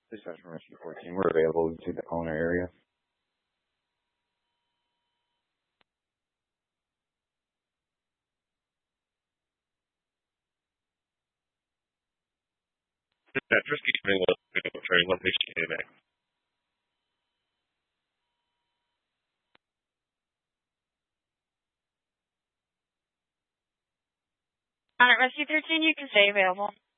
This is from Rescue 14. We're available to the owner area. That's Rescue 21, train 1 patient came back. On at Rescue 13, you can stay available.